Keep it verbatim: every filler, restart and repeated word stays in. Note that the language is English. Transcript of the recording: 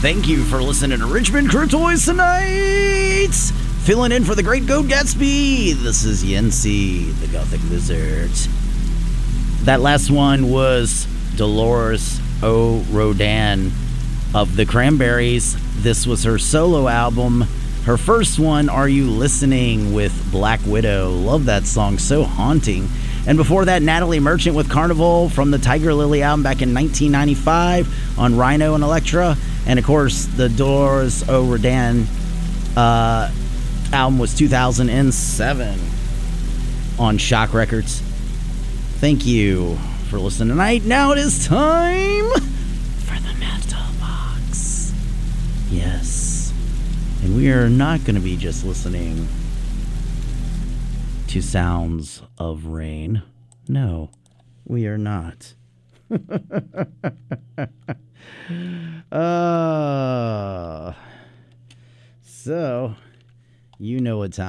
Thank you for listening to Richmond Crew Toys tonight. Filling in for the Great Goat Gatsby. This is Yancy, the Gothic Lizard. That last one was Dolores O'Riordan of the Cranberries. This was her solo album. Her first one, Are You Listening, with Black Widow. Love that song, so haunting. And before that, Natalie Merchant with Carnival from the Tiger Lily album back in nineteen ninety-five on Rhino and Elektra. And of course, the Dolores O'Riordan uh, album was two thousand seven on Shock Records. Thank you for listening tonight. Now it is time for the Metal Box. Yes. And we are not going to be just listening to sounds of rain. No, we are not. uh, so, you know what time.